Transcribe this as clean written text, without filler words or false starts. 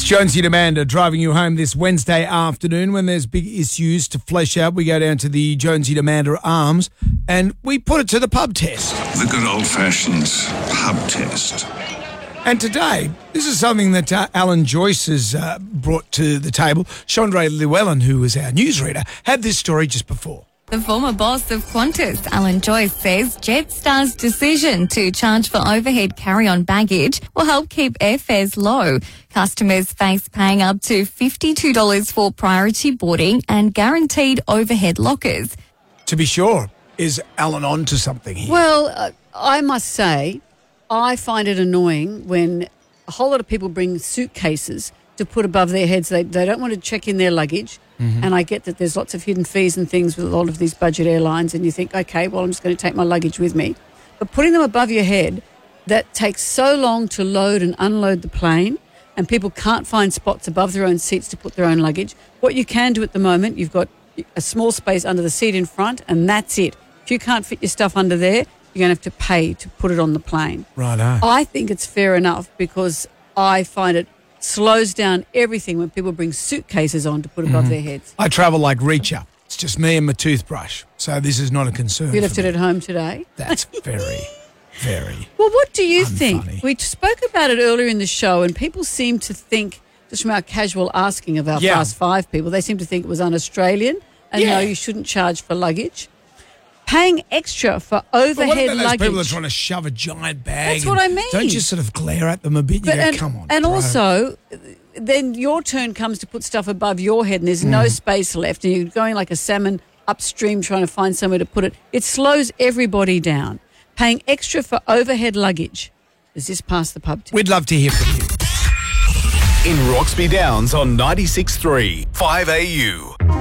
Jonesy and Amanda driving you home this Wednesday afternoon. When there's big issues to flesh out, we go down to the Jonesy and Amanda Arms and we put it to the pub test. The good old-fashioned pub test. And today, this is something that Alan Joyce has brought to the table. Chandra Llewellyn, who was our newsreader, had this story just before. The former boss of Qantas, Alan Joyce, says Jetstar's decision to charge for overhead carry-on baggage will help keep airfares low. Customers face paying up to $52 for priority boarding and guaranteed overhead lockers. To be sure, is Alan on to something here? Well, I must say, I find it annoying when a whole lot of people bring suitcases to put above their heads. They don't want to check in their luggage. Mm-hmm. And I get that there's lots of hidden fees and things with a lot of these budget airlines, and you think, okay, well, I'm just going to take my luggage with me. But putting them above your head, that takes so long to load and unload the plane, and people can't find spots above their own seats to put their own luggage. What you can do at the moment, you've got a small space under the seat in front, and that's it. If you can't fit your stuff under there, you're going to have to pay to put it on the plane. Righto. I think it's fair enough because I find it slows down everything when people bring suitcases on to put above their heads. I travel like Reacher. It's just me and my toothbrush. So this is not a concern. You left it at home today? That's very, very Well, what do you unfunny. think? We spoke about it earlier in the show, and people seem to think, just from our casual asking of our Fast Five people, they seem to think it was un-Australian and no, you shouldn't charge for luggage. Paying extra for overhead But what about those luggage. people that are trying to shove a giant bag? That's what I mean. Don't you sort of glare at them a bit? You go, come on. And bro. also, then your turn comes to put stuff above your head and there's no space left and you're going like a salmon upstream trying to find somewhere to put it. It slows everybody down. Paying extra for overhead luggage. Does this pass the pub test? We'd love to hear from you. In Roxby Downs on 96.3 5AU.